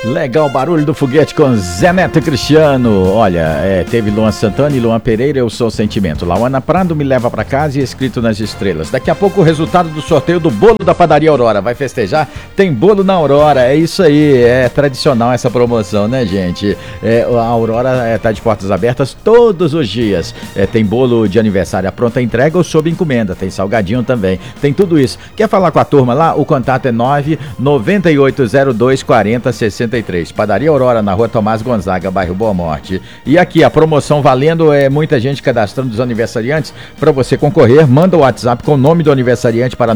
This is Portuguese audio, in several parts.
Legal, barulho do foguete com Zé Neto e Cristiano. Olha, teve Luan Santana e Luan Pereira, Eu Sou Sentimento. Lauana Prado, Me Leva Pra Casa e Escrito nas Estrelas. Daqui a pouco o resultado do sorteio do bolo da padaria Aurora. Vai festejar? Tem bolo na Aurora, é isso aí. É tradicional essa promoção, né, gente? A Aurora tá de portas abertas todos os dias. Tem bolo de aniversário à pronta entrega ou sob encomenda. Tem salgadinho também. Tem tudo isso. Quer falar com a turma lá? O contato é 998024063. Padaria Aurora, na rua Tomás Gonzaga, bairro Boa Morte. E aqui a promoção valendo, muita gente cadastrando dos aniversariantes. Para você concorrer, manda o WhatsApp com o nome do aniversariante para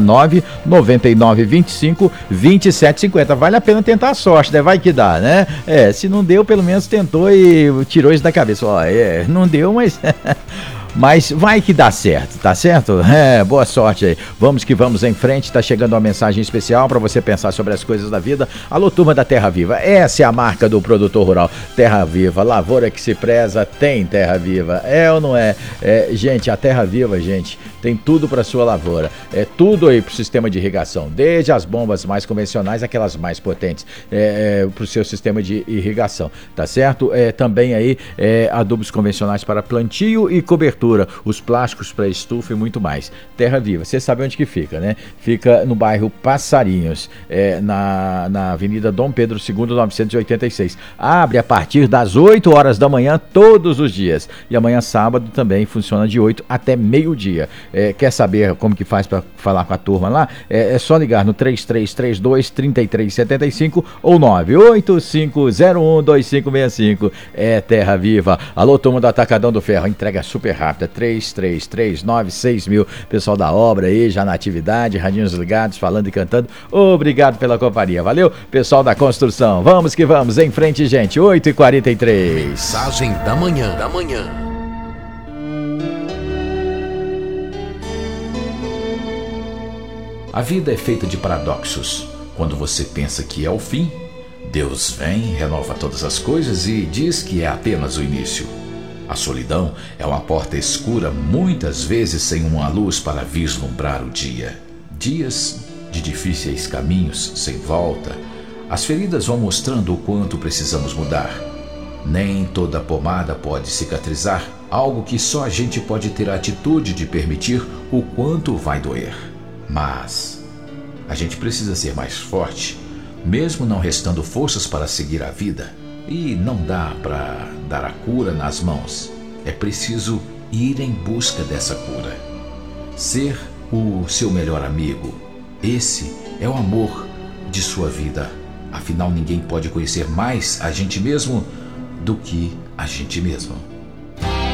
999252750. Vale a pena tentar a sorte, né? Vai que dá, né? Se não deu, pelo menos tentou e tirou isso da cabeça. Não deu, mas... Mas vai que dá certo, tá certo? Boa sorte aí. Vamos que vamos em frente, tá chegando uma mensagem especial para você pensar sobre as coisas da vida. Alô, turma da Terra Viva, essa é a marca do produtor rural. Terra Viva, lavoura que se preza, tem Terra Viva. Ou não é? Gente, a Terra Viva, gente, tem tudo para sua lavoura. Tudo aí pro sistema de irrigação, desde as bombas mais convencionais, aquelas mais potentes, pro seu sistema de irrigação, tá certo? Também aí adubos convencionais para plantio e cobertura, os plásticos para estufa e muito mais. Terra Viva, você sabe onde que fica, né? Fica no bairro Passarinhos, na Avenida Dom Pedro II, 986. Abre a partir das 8 horas da manhã todos os dias. E amanhã sábado também funciona de 8 até meio-dia. Quer saber como que faz para falar com a turma lá? É só ligar no 3332-3375 ou 985012565. Terra Viva. Alô, turma do Atacadão do Ferro, entrega super rápida. 33396000. Pessoal da obra aí, já na atividade, radinhos ligados, falando e cantando. Obrigado pela companhia, valeu? Pessoal da construção, vamos que vamos, em frente, gente. 8h43. Mensagem da manhã. A vida é feita de paradoxos. Quando você pensa que é o fim, Deus vem, renova todas as coisas e diz que é apenas o início. A solidão é uma porta escura, muitas vezes sem uma luz para vislumbrar o dia. Dias de difíceis caminhos, sem volta. As feridas vão mostrando o quanto precisamos mudar. Nem toda pomada pode cicatrizar, algo que só a gente pode ter a atitude de permitir o quanto vai doer. Mas a gente precisa ser mais forte, mesmo não restando forças para seguir a vida. E não dá para dar a cura nas mãos. É preciso ir em busca dessa cura. Ser o seu melhor amigo. Esse é o amor de sua vida. Afinal, ninguém pode conhecer mais a gente mesmo do que a gente mesmo.